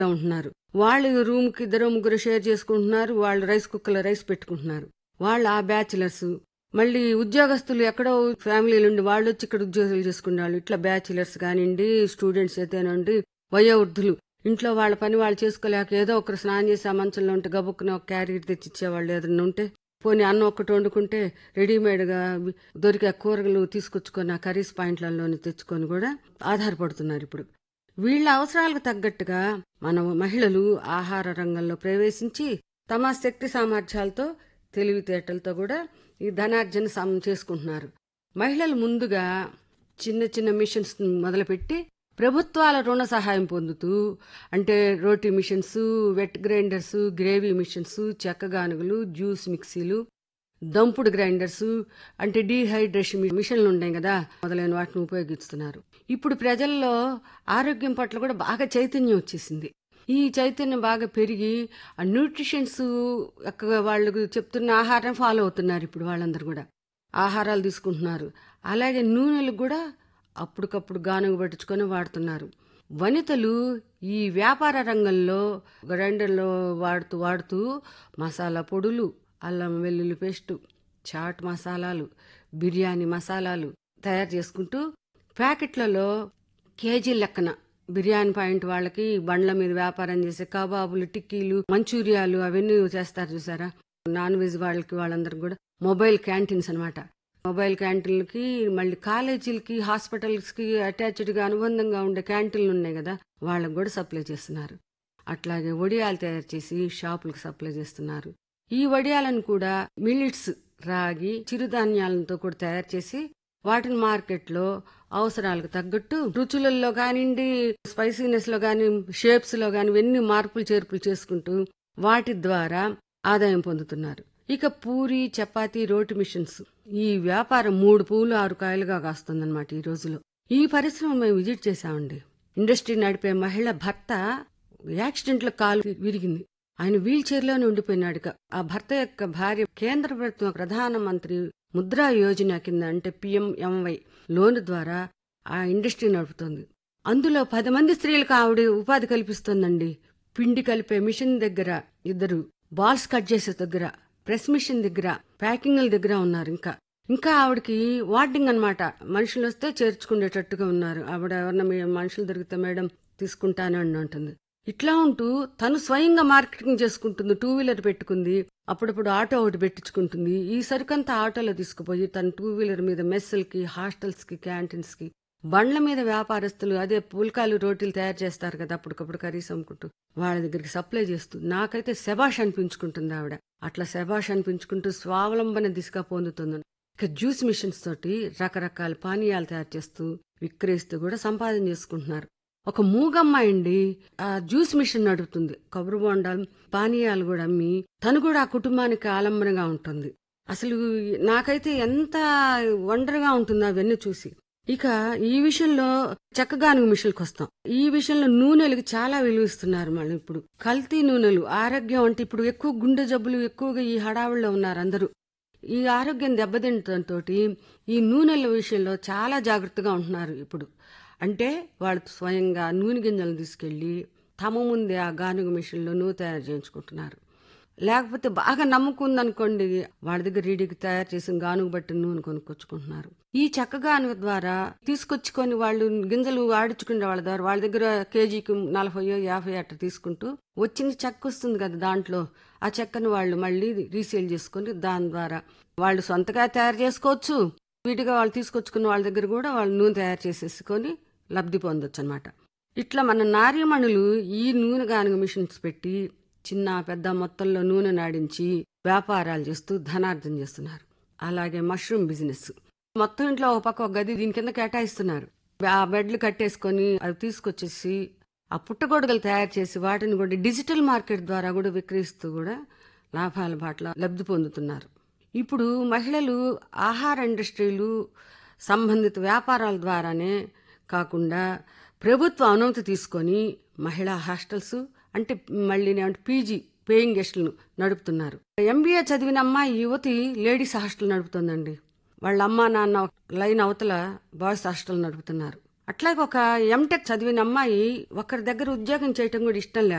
ఉంటున్నారు. వాళ్ళు రూమ్కి ఇద్దరు ముగ్గురు షేర్ చేసుకుంటున్నారు. వాళ్ళు రైస్ కుక్కర్లో రైస్ పెట్టుకుంటున్నారు. వాళ్ళు ఆ బ్యాచిలర్స్. మళ్ళీ ఉద్యోగస్తులు ఎక్కడో ఫ్యామిలీలు ఉండి వాళ్ళు వచ్చి ఇక్కడ ఉద్యోగాలు చేసుకునేవాళ్ళు. ఇట్లా బ్యాచిలర్స్ కానివ్వండి, స్టూడెంట్స్ అయితేనండి, వయోవృద్ధులు ఇంట్లో వాళ్ళ పని వాళ్ళు చేసుకోలేక ఏదో ఒకరు స్నానం చేసి ఆ మంచంలో ఉంటే గబుక్కున ఒక క్యారియర్ తెచ్చిచ్చేవాళ్ళు. ఏదైనా ఉంటే పోనీ అన్నం ఒక్కటి వండుకుంటే రెడీమేడ్గా దొరికే కూరగాయలు తీసుకొచ్చుకొని ఆ కర్రీస్ పాయింట్లలోని తెచ్చుకొని కూడా ఆధారపడుతున్నారు. ఇప్పుడు వీళ్ళ అవసరాలకు తగ్గట్టుగా మన మహిళలు ఆహార రంగంలో ప్రవేశించి తమ శక్తి సామర్థ్యాలతో తెలివితేటలతో కూడా ఈ ధనార్జన చేసుకుంటున్నారు. మహిళలు ముందుగా చిన్న చిన్న మిషన్స్ మొదలుపెట్టి ప్రభుత్వాల రుణ సహాయం పొందుతూ, అంటే రోటీ machines, wet grinders, gravy machines, చెక్కగానుగలు, juice మిక్సీలు, దంపుడు గ్రైండర్స్, అంటే డీహైడ్రేషన్ మిషన్లు ఉన్నాయి కదా, మొదలైన వాటిని ఉపయోగిస్తున్నారు. ఇప్పుడు ప్రజల్లో ఆరోగ్యం పట్ల కూడా బాగా చైతన్యం వచ్చేసింది. ఈ చైతన్యం బాగా పెరిగి ఆ న్యూట్రిషన్స్ వాళ్ళకు చెప్తున్న ఆహారం ఫాలో అవుతున్నారు. ఇప్పుడు వాళ్ళందరూ కూడా ఆహారాలు తీసుకుంటున్నారు. అలాగే నూనెలు కూడా అప్పటికప్పుడు గానుగ పట్టించుకొని వాడుతున్నారు. వనితలు ఈ వ్యాపార రంగంలో గ్రైండర్లో వాడుతూ మసాలా పొడులు, అల్లం వెల్లుల్లి పేస్టు, చాట్ మసాలాలు, బిర్యానీ మసాలాలు తయారు చేసుకుంటూ ప్యాకెట్లలో కేజీ లెక్కన బిర్యానీ పాయింట్ వాళ్ళకి బండ్ల మీద వ్యాపారం చేసే కబాబులు, టిక్కీలు, మంచూరియాలు అవన్నీ చేస్తారు చూసారా. నాన్ వెజ్ వాళ్ళకి వాళ్ళందరికి కూడా మొబైల్ క్యాంటీన్స్ అనమాట. మొబైల్ క్యాంటీన్లకి, మళ్ళీ కాలేజీలకి, హాస్పిటల్స్కి అటాచ్డ్గా అనుబంధంగా ఉండే క్యాంటీన్లు ఉన్నాయి కదా, వాళ్ళకు కూడా సప్లై చేస్తున్నారు. అట్లాగే వడియాలు తయారు చేసి షాపులకు సప్లై చేస్తున్నారు. ఈ వడియాలను కూడా మిల్లెట్స్, రాగి, చిరుధాన్యాలతో కూడా తయారు చేసి వాటిని మార్కెట్లో అవసరాలకు తగ్గట్టు రుచులలో కానివ్వండి, స్పైసీనెస్ లో కానీ, షేప్స్ లో కానీ ఇవన్నీ మార్పులు చేర్పులు చేసుకుంటూ వాటి ద్వారా ఆదాయం పొందుతున్నారు. ఇక పూరి, చపాతీ, రోటి మిషన్స్ ఈ వ్యాపారం 3 పూలు 6 కాయలుగా కాస్తుందన్నమాట ఈ రోజులో. ఈ పరిశ్రమ మేము విజిట్ చేశామండి. ఇండస్ట్రీ నడిపే మహిళ భర్త యాక్సిడెంట్లో కాలు విరిగింది. ఆయన వీల్ చైర్లోనే ఉండిపోయినాడు. ఆ భర్త యొక్క భార్య కేంద్ర ప్రభుత్వం ప్రధానమంత్రి ముద్రా యోజన కింద, అంటే PMMY లోను ద్వారా ఆ ఇండస్ట్రీ నడుపుతోంది. అందులో 10 మంది స్త్రీలకు ఆవిడ ఉపాధి కల్పిస్తోందండి. పిండి కలిపే మిషన్ దగ్గర 2, బాల్స్ కట్ చేసే దగ్గర, ప్రెస్ మిషన్ దగ్గర, ప్యాకింగ్ల దగ్గర ఉన్నారు. ఇంకా ఆవిడకి వార్డింగ్ అనమాట. మనుషులు వస్తే చేర్చుకునేటట్టుగా ఉన్నారు. ఆవిడ ఎవరన్నా మనుషులు దొరికితే మేడం తీసుకుంటానని అంటుంది. ఇట్లా ఉంటూ తను స్వయంగా మార్కెటింగ్ చేసుకుంటుంది. 2 వీలర్ పెట్టుకుంది. అప్పుడప్పుడు ఆటో ఒకటి పెట్టించుకుంటుంది. ఈ సరుకంతా ఆటోలో తీసుకుపోయి తన 2 వీలర్ మీద మెస్సులకి, హాస్టల్స్కి, క్యాంటీన్స్కి, బండ్ల మీద వ్యాపారస్తులు అదే పుల్కాలు, రోటీలు తయారు చేస్తారు కదా, అప్పటికప్పుడు కర్రీస్ అమ్ముకుంటూ వాళ్ళ దగ్గరికి సప్లై చేస్తూ నాకైతే శబాష్ అనిపించుకుంటుంది ఆవిడ. అట్లా శబాష్ అనిపించుకుంటూ స్వావలంబన దిశగా పొందుతుంది. ఇక జ్యూస్ మిషన్స్ తోటి రకరకాల పానీయాలు తయారు చేస్తూ విక్రయిస్తూ కూడా సంపాదన చేసుకుంటున్నారు. ఒక మూగమ్మాయి అండి ఆ జ్యూస్ మిషన్ నడుపుతుంది. కొబ్బరి బొండాలు, పానీయాలు కూడా అమ్మి తను కూడా ఆ కుటుంబానికి ఆలంబనగా ఉంటుంది. అసలు నాకైతే ఎంత వండర్గా ఉంటుందో అవన్నీ చూసి. ఇక ఈ విషయంలో చెక్కగానుగ మిషన్కి వస్తాం. ఈ విషయంలో నూనెలకు చాలా విలువిస్తున్నారు. మళ్ళీ ఇప్పుడు కల్తీ నూనెలు, ఆరోగ్యం అంటే ఇప్పుడు ఎక్కువ గుండె జబ్బులు ఎక్కువగా ఈ హడావుల్లో ఉన్నారు అందరూ. ఈ ఆరోగ్యం దెబ్బతింటంతో ఈ నూనెల విషయంలో చాలా జాగ్రత్తగా ఉంటున్నారు ఇప్పుడు. అంటే వాళ్ళు స్వయంగా నూనె గింజలను తీసుకెళ్లి తమ ముందే ఆ గానుగ మిషన్లో నూనె తయారు చేయించుకుంటున్నారు. లేకపోతే బాగా నమ్ముకుందనుకోండి, వాళ్ళ దగ్గర రెడీకి తయారు చేసిన గానుగ బట్టి నూనె కొనుక్కొచ్చుకుంటున్నారు. ఈ చెక్క గానుగ ద్వారా తీసుకొచ్చుకొని వాళ్ళు గింజలు ఆడించుకునే వాళ్ళ ద్వారా వాళ్ళ దగ్గర కేజీకి 40, 50 అట్లా తీసుకుంటూ వచ్చిన చెక్క వస్తుంది కదా, దాంట్లో ఆ చెక్కను వాళ్ళు మళ్ళీ రీసేల్ చేసుకొని దాని ద్వారా వాళ్ళు సొంతగా తయారు చేసుకోవచ్చు. వీటిగా వాళ్ళు తీసుకొచ్చుకున్న వాళ్ళ దగ్గర కూడా వాళ్ళు నూనె తయారు చేసేసుకొని లబ్ధి పొందొచ్చు అనమాట. ఇట్లా మన నారీమణులు ఈ నూనె గానుగ మిషన్స్ పెట్టి చిన్న పెద్ద మొత్తంలో నూనె నాడించి వ్యాపారాలు చేస్తూ ధనార్జన చేస్తున్నారు. అలాగే మష్రూమ్ బిజినెస్ మొత్తం ఇంట్లో ఒక పక్క ఒక గది దీని కింద కేటాయిస్తున్నారు. ఆ బెడ్లు కట్టేసుకొని అవి తీసుకొచ్చేసి ఆ పుట్టగొడుగులు తయారు చేసి వాటిని కూడా డిజిటల్ మార్కెట్ ద్వారా కూడా విక్రయిస్తూ కూడా లాభాల బాటలో లబ్ధి పొందుతున్నారు. ఇప్పుడు మహిళలు ఆహార ఇండస్ట్రీలు సంబంధిత వ్యాపారాల ద్వారానే కాకుండా ప్రభుత్వ అనుమతి తీసుకొని మహిళా హాస్టల్స్, అంటే మళ్ళీ PG పేయింగ్ గెస్టులను నడుపుతున్నారు. MBA చదివిన అమ్మాయి యువతి లేడీస్ హాస్టల్ నడుపుతుందండి. వాళ్ళ అమ్మా నాన్న లైన్ అవతల బాయ్స్ హాస్టల్ నడుపుతున్నారు. అట్లాగే ఒక ఎంటెక్ చదివిన అమ్మాయి ఒకరి దగ్గర ఉద్యోగం చేయటం కూడా ఇష్టం లేదు.